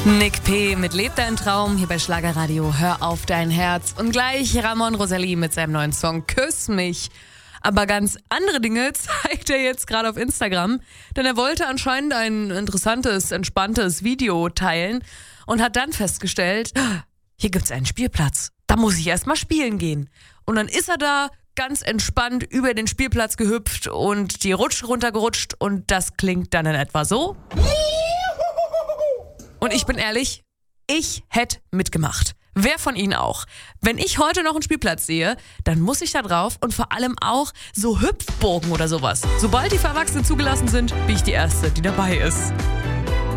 Nick P. mit Lebt dein Traum hier bei Schlagerradio. Hör auf dein Herz. Und gleich Ramon Rosalie mit seinem neuen Song Küss mich. Aber ganz andere Dinge zeigt er jetzt gerade auf Instagram, denn er wollte anscheinend ein interessantes, entspanntes Video teilen und hat dann festgestellt, hier gibt's einen Spielplatz, da muss ich erst mal spielen gehen. Und dann ist er da ganz entspannt über den Spielplatz gehüpft und die Rutsche runtergerutscht und das klingt dann in etwa so. Und ich bin ehrlich, ich hätte mitgemacht. Wer von Ihnen auch? Wenn ich heute noch einen Spielplatz sehe, dann muss ich da drauf und vor allem auch so Hüpfburgen oder sowas. Sobald die für Erwachsene zugelassen sind, bin ich die Erste, die dabei ist.